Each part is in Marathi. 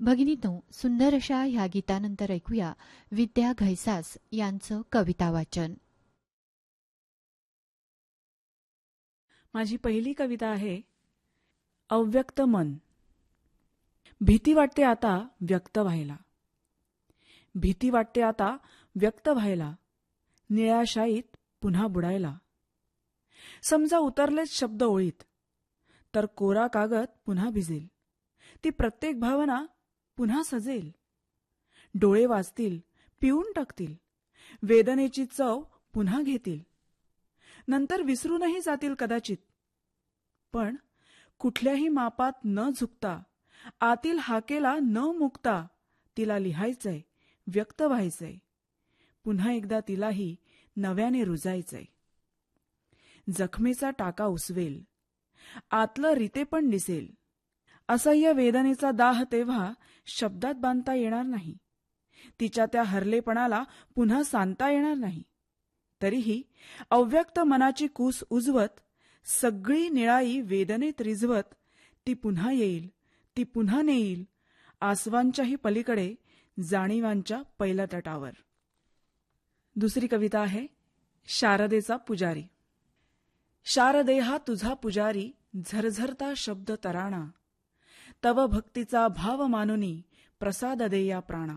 भगिनींनो, सुंदर अशा ह्या गीतानंतर ऐकूया विद्या घैसास यांचं कविता वाचन. माझी पहिली कविता आहे अव्यक्त मन. भीती वाटते आता व्यक्त व्हायला, भीती वाटते आता व्यक्त व्हायला, निळ्याशाईत पुन्हा बुडायला. समजा उतरलेच शब्द ओळीत, तर कोरा कागद पुन्हा भिजेल, ती प्रत्येक भावना पुन्हा सजेल. डोळे वाचतील, पिऊन टाकतील, वेदनेची चव पुन्हा घेतील. नंतर विसरूनही जातील कदाचित, पण कुठल्याही मापात न झुकता, आतील हाकेला न मुकता, तिला लिहायचंय, व्यक्त व्हायचंय, पुन्हा एकदा तिलाही नव्याने रुजायचंय. जखमेचा टाका उसवेल, आतलं रितेपण दिसेल. असह्य वेदनेचा दाह तेव्हा शब्दात बांधता येणार नाही, तिच्या त्या हरलेपणाला पुन्हा सांगता येणार नाही. तरीही अव्यक्त मनाची कूस उजवत, सगळी निळाई वेदनेत रिझवत, ती पुन्हा येईल, ती पुन्हा नेईल, आसवांच्याही पलीकडे, जाणीवांच्या पहिल्या तटावर. दुसरी कविता आहे शारदेचा पुजारी. शारदे हा तुझा पुजारी, झरझरता शब्द तराणा, तव भक्तीचा भाव मानुनी, प्रसाद दे या प्राणा.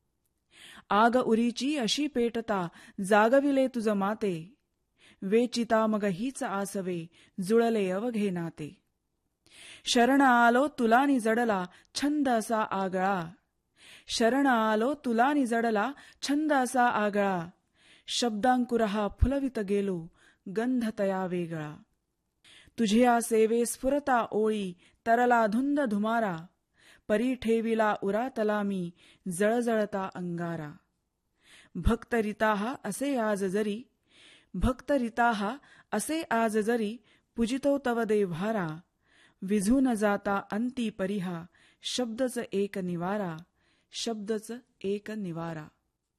आग उरीची अशी पेटता, जागविले तुझ माते, वेचिता मग हीच आसवे, जुळले अवघे नाते. शरण आलो तुला नि जडला, छंद असा आगळा, शरण आलो तुला नि जडला, छंद असा आगळा. शब्दांकुरहा फुलवित गेलो, गंध तया वेगळा. तुझ्या सेवे स्फुरता ओळी, तरला धुंद धुमारा, परी ठेविला उरातला मी, जळजळता अंगारा. भक्तरिताहा असे आज जरी, भक्तरिताहा असे आज जरी, पूजितो तव देव्हारा. विझून जाता अंती परिहा, शब्दच एक निवारा, शब्दच एक निवारा.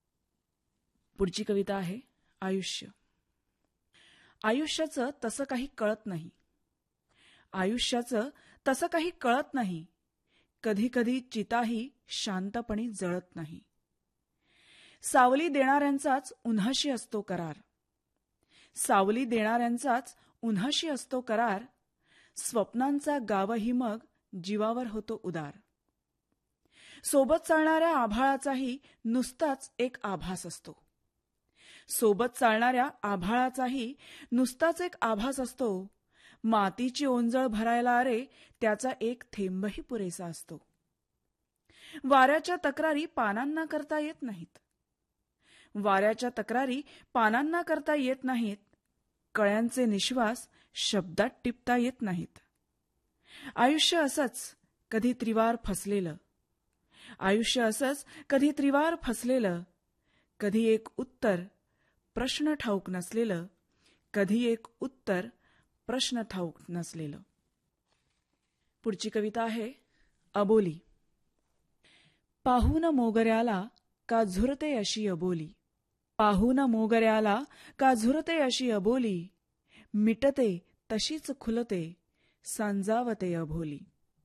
पुढची कविता आहे आयुष्य. आयुष्याचं तसं काही कळत नाही, आयुष्याचं तसं काही कळत नाही, कधी कधी चिताही शांतपणे जळत नाही. सावली देणाऱ्यांचाच उन्हाशी असतो करार, सावली देणाऱ्यांचाच उन्हाशी असतो करार. स्वप्नांचा गावही मग जीवावर होतो उदार. सोबत चालणाऱ्या आभाळाचाही नुसताच एक आभास असतो, सोबत चालणाऱ्या आभाळाचाही नुसताच एक आभास असतो. मातीची ओंजळ भरायला अरे त्याचा एक थेंबही पुरेसा असतो. वाऱ्याच्या तक्रारी पानांना करता येत नाहीत, वाऱ्याच्या तक्रारी पानांना करता येत नाहीत. कळ्यांचे निश्वास शब्दात टिपता येत नाहीत. आयुष्य असंच कधी त्रिवार फसलेलं, आयुष्य असंच कधी त्रिवार फसलेलं. कधी एक उत्तर प्रश्न ठाऊक नसलेलं, कधी एक उत्तर प्रश्न ठाऊक नसलेलं. पुढची कविता आहे अबोली. पाहून मोगऱ्याला का झुरते अशी अबोली, पाहून मोगऱ्याला का झुरते अशी अबोली. मिटते तशीच खुलते, सांजावते अभोली.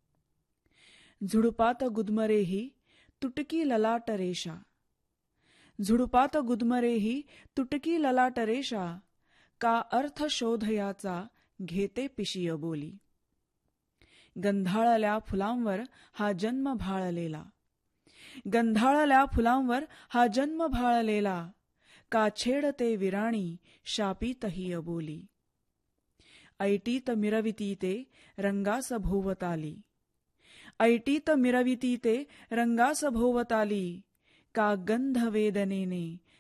झुडपात गुदमरेही तुटकी ललाट रेषा, झुडपात गुदमरेही तुटकी ललाट रेषा. का अर्थ शोध याचा घेते पिशी अबोली. गंधाळल्या फुलांवर हा जन्म भाळलेला, गंधाळल्या फुलांवर हा जन्म भाळलेला. का छेडते विराणी शापीतही अबोली. ऐटीत मिरविती ते रंगास भोवताली, ऐटीत मिरविती ते रंगास भोवताली. का गंध वेदनेने